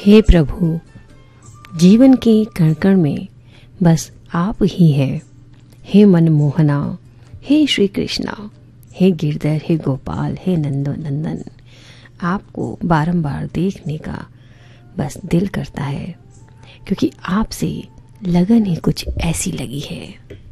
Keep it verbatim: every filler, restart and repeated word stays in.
हे प्रभु, जीवन के कण कण में बस आप ही हैं। हे मनमोहना, हे श्री कृष्णा, हे गिरधर, हे गोपाल, हे नंदो नंदन, आपको बारंबार देखने का बस दिल करता है, क्योंकि आपसे लगन ही कुछ ऐसी लगी है।